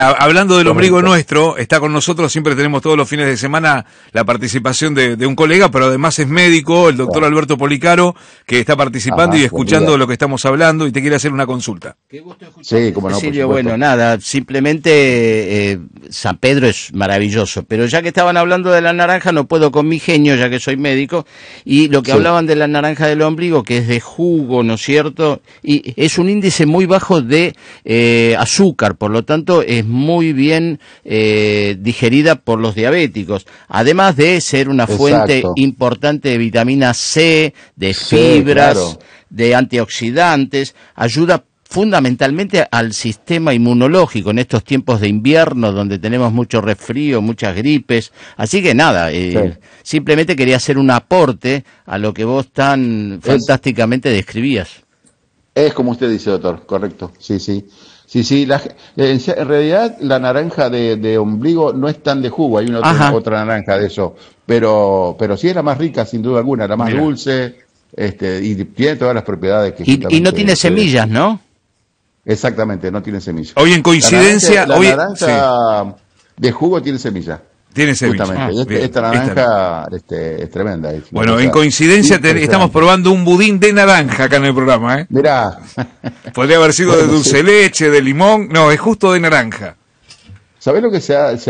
Hablando del ombligo Correcto. nuestro, está con nosotros, siempre tenemos todos los fines de semana la participación de un colega, pero además es médico, el doctor Claro. Alberto Policaro, que está participando y Ajá, buen escuchando día. lo que estamos hablando y te quiere hacer una consulta. Qué gusto escucharte, Sí, cómo no, por Cecilio. supuesto. Bueno, nada, simplemente San Pedro es maravilloso, pero ya que estaban hablando de la naranja, no puedo con mi genio, ya que soy médico, y lo que Sí. hablaban de la naranja del ombligo, que es de jugo, ¿no es cierto? Y es un índice muy bajo de azúcar, por lo tanto es muy bien digerida por los diabéticos, además de ser una fuente Exacto. importante de vitamina C, de Sí, fibras, claro. de antioxidantes, ayuda fundamentalmente al sistema inmunológico en estos tiempos de invierno donde tenemos mucho resfrío, muchas gripes. Así que nada, Sí. simplemente quería hacer un aporte a lo que vos tan fantásticamente describías. Es como usted dice, doctor, correcto. Sí, sí. Sí, sí, en realidad la naranja de ombligo no es tan de jugo, hay Ajá. otra naranja de eso, pero sí es la más rica sin duda alguna, la más Mira. dulce, y tiene todas las propiedades que Y no justamente tiene usted semillas, decía. ¿no? Exactamente, no tiene semillas. Hoy en coincidencia, La hoy naranja de jugo tiene semilla. tiene semilla. Justamente, Ah, bien, esta naranja es tremenda. Es una Bueno, cosa en coincidencia impresionante. estamos probando un budín de naranja acá en el programa, ¿eh? Mirá, Podría haber sido de Bueno, dulce sí. leche, de limón, no, es justo de naranja. ¿sabés lo que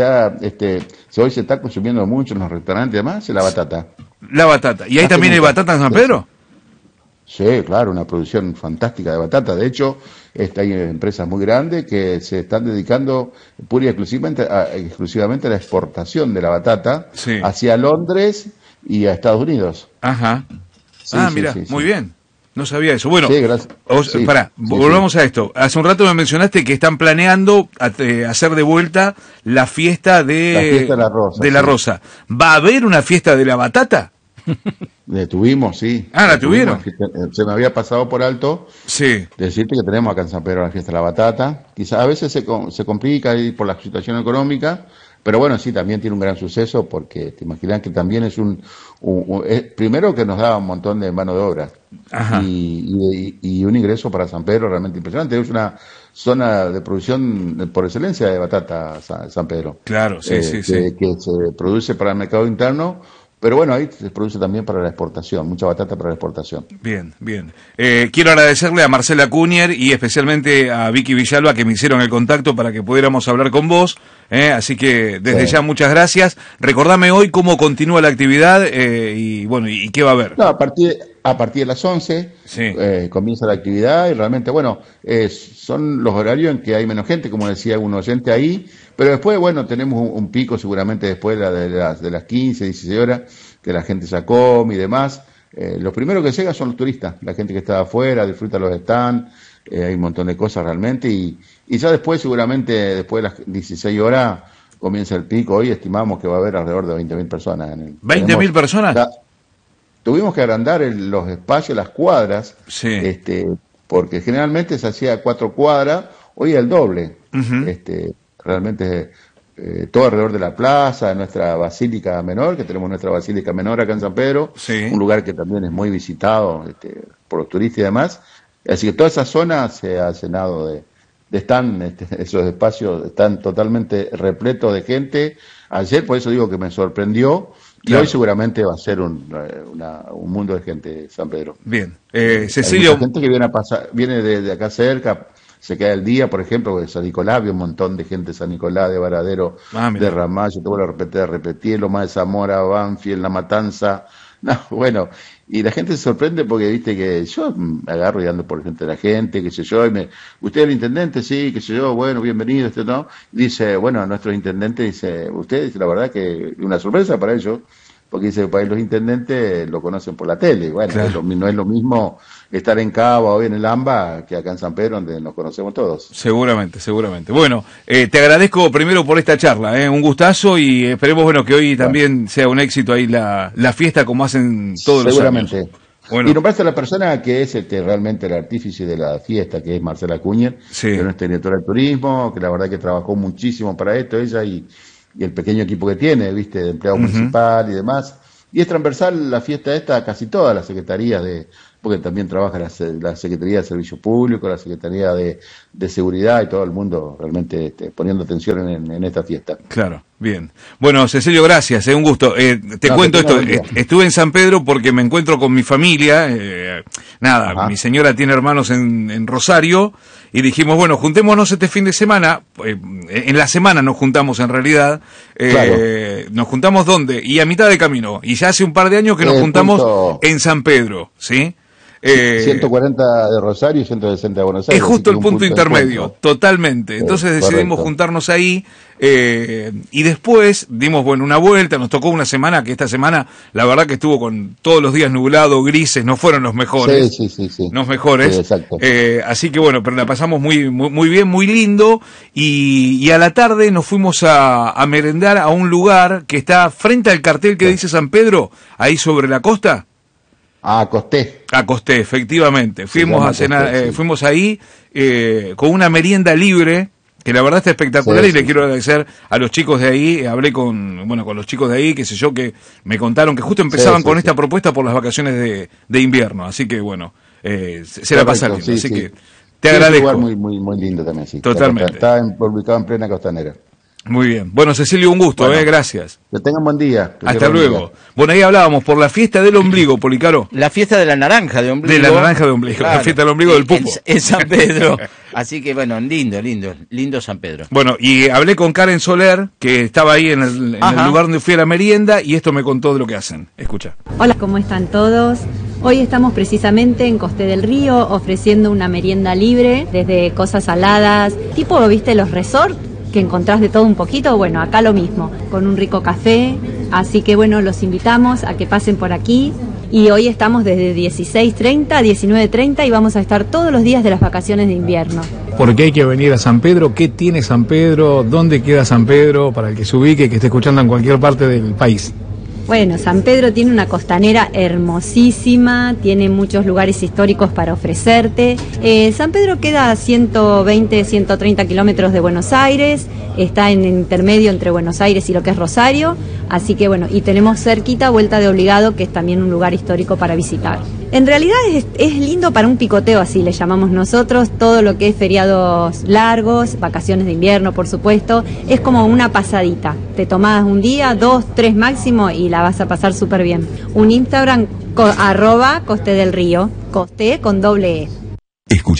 hoy se está consumiendo mucho en los restaurantes y demás? Es la batata. La batata. ¿Y ahí Hace también hay mucho. batata en San Sí, Pedro? Sí, claro, una producción fantástica de batata. De hecho, hay empresas muy grandes que se están dedicando pura y exclusivamente a la exportación de la batata Sí. hacia Londres y a Estados Unidos. Ajá. Sí, Ah, sí, mira, sí, sí. muy bien. No sabía eso. Bueno, Sí, gracias. Sí, pará, sí, volvamos a esto. Hace un rato me mencionaste que están planeando hacer de vuelta la fiesta La fiesta de la rosa, de la sí. rosa. ¿Va a haber una fiesta de la batata? La tuvimos, sí. Ah, ¿la tuvieron? Se me había pasado por alto Sí. decirte que tenemos acá en San Pedro la fiesta de la batata. Quizás a veces se complica ahí por la situación económica, pero bueno, sí, también tiene un gran suceso porque te imaginas que también es primero que nos da un montón de mano de obra Ajá. y un ingreso para San Pedro realmente impresionante. Es una zona de producción por excelencia de batata San Pedro. Claro, sí, sí, sí. Que se produce para el mercado interno. Pero bueno, ahí se produce también para la exportación, mucha batata para la exportación. Bien, bien. Quiero agradecerle a Marcela Cunier y especialmente a Vicky Villalba que me hicieron el contacto para que pudiéramos hablar con vos. Así que desde Sí. ya muchas gracias. Recordame hoy cómo continúa la actividad y bueno, y qué va a haber. No, a partir de las 11 Sí. comienza la actividad y realmente, bueno, son los horarios en que hay menos gente, como decía un oyente ahí, pero después, bueno, tenemos un pico seguramente después de las 15, 16 horas, que la gente ya come y demás. Los primeros que llegan son los turistas, la gente que está afuera, disfruta los stands, hay un montón de cosas realmente y ya después, seguramente, después de las 16 horas, comienza el pico. Hoy estimamos que va a haber alrededor de 20.000 personas. ¿20.000 personas? Tuvimos que agrandar los espacios, las cuadras, Sí. porque generalmente se hacía 4 cuadras, hoy el doble. Ujú. Realmente todo alrededor de la plaza, de nuestra Basílica Menor, que tenemos nuestra Basílica Menor acá en San Pedro, Sí. un lugar que también es muy visitado por los turistas y demás. Así que toda esa zona se ha llenado de stand, esos espacios están totalmente repletos de gente. Ayer, por eso digo que me sorprendió. Y Claro. hoy seguramente va a ser un mundo de gente San Pedro. Bien. Hay Cecilio, mucha gente que viene de acá cerca, se queda el día, por ejemplo, de San Nicolás, había un montón de gente de San Nicolás, de Varadero, mira. de Ramallo, te vuelvo a repetir, Loma de Zamora, Banfield, La Matanza. No, bueno, y la gente se sorprende porque viste que yo me agarro y ando por gente de la gente, qué sé yo, usted es el intendente, sí, qué sé yo, bueno, bienvenido, ¿no? Dice, bueno, nuestro intendente dice, usted dice la verdad que una sorpresa para ellos, porque dice, para los intendentes lo conocen por la tele, bueno, Claro. no es lo mismo estar en Cava o en el AMBA que acá en San Pedro, donde nos conocemos todos. seguramente, seguramente. Bueno, te agradezco primero por esta charla, un gustazo y esperemos bueno que hoy también sea un éxito ahí la fiesta como hacen todos los años. Seguramente. Bueno. Y nombraste a la persona que es realmente el artífice de la fiesta, que es Marcela Cunier, Sí. que es nuestra directora de turismo, que la verdad que trabajó muchísimo para esto, ella y el pequeño equipo que tiene, viste, de empleado municipal y demás. Y es transversal la fiesta esta a casi todas las secretarías porque también trabaja la Secretaría de Servicios Públicos, la Secretaría de Seguridad y todo el mundo realmente poniendo atención en esta fiesta. Claro, bien. Bueno, Cecilio, gracias, un gusto. Te cuento esto, estuve en San Pedro porque me encuentro con mi familia, Ajá. Mi señora tiene hermanos en Rosario, y dijimos, bueno, juntémonos este fin de semana, en la semana nos juntamos en realidad, Claro. Nos juntamos ¿dónde? Y a mitad de camino, y ya hace un par de años que nos juntamos en San Pedro, ¿sí? 140 de Rosario y 160 de Buenos Aires. Es justo el punto intermedio, encuentro. totalmente. Entonces decidimos Correcto. juntarnos ahí, y después dimos una vuelta. Nos tocó una semana, que esta semana la verdad que estuvo con todos los días nublado, grises, no fueron los mejores. Sí. Los mejores. Sí, exacto. Así que bueno, pero la pasamos muy bien, muy lindo, y a la tarde nos fuimos a merendar a un lugar que está frente al cartel que dice San Pedro, ahí sobre la costa. Acosté. Acosté, efectivamente. Fuimos a cenar, Acosté, sí. fuimos ahí con una merienda libre, que la verdad está espectacular, Sí, y le sí. quiero agradecer a los chicos de ahí. Hablé con los chicos de ahí, qué sé yo, que me contaron que justo empezaban Sí, con sí. esta propuesta por las vacaciones de invierno, así que bueno, se la pasan lindo, sí, así sí. que te Sí, es un agradezco. lugar muy lindo también, sí. Totalmente. Está ubicado en plena costanera. Muy bien. Bueno, Cecilio, un gusto, Bueno. gracias. Que tengan buen día. Que Hasta tengan buen luego. día. Bueno, ahí hablábamos por la fiesta del ombligo, Policaro. La fiesta de la naranja de ombligo. De la naranja de ombligo, la fiesta del ombligo del pupo. En San Pedro. Así que bueno, lindo San Pedro. Bueno, y hablé con Karen Soler, que estaba ahí en el lugar donde fui a la merienda, y esto me contó de lo que hacen. Escucha. Hola, ¿cómo están todos? Hoy estamos precisamente en Coste del Río ofreciendo una merienda libre, desde cosas saladas, tipo, ¿viste los resorts? Que encontrás de todo un poquito, bueno, acá lo mismo, con un rico café, así que bueno, los invitamos a que pasen por aquí, y hoy estamos desde 16:30 a 19:30 y vamos a estar todos los días de las vacaciones de invierno. ¿Por qué hay que venir a San Pedro? ¿Qué tiene San Pedro? ¿Dónde queda San Pedro? Para el que se ubique, que esté escuchando en cualquier parte del país. Bueno, San Pedro tiene una costanera hermosísima, tiene muchos lugares históricos para ofrecerte. San Pedro queda a 120, 130 kilómetros de Buenos Aires, está en intermedio entre Buenos Aires y lo que es Rosario, así que bueno, y tenemos cerquita Vuelta de Obligado, que es también un lugar histórico para visitar. En realidad es lindo para un picoteo, así le llamamos nosotros, todo lo que es feriados largos, vacaciones de invierno, por supuesto, es como una pasadita. Te tomás un día, 2, 3 máximo, y la vas a pasar súper bien. Un Instagram @Coste del Río, Coste con doble E. Escucha